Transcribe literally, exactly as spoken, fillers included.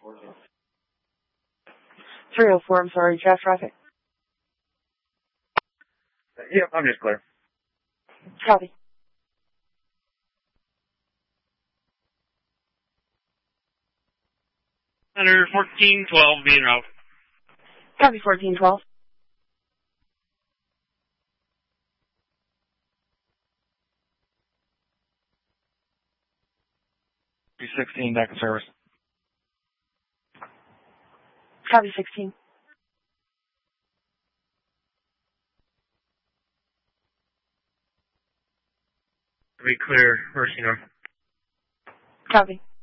three oh four, I'm sorry, draft traffic. Yep, I'm just clear. Copy. Center fourteen twelve, being route. Copy, fourteen twelve. three sixteen, back in service. Copy, sixteen. To be clear, Mercy North. Copy.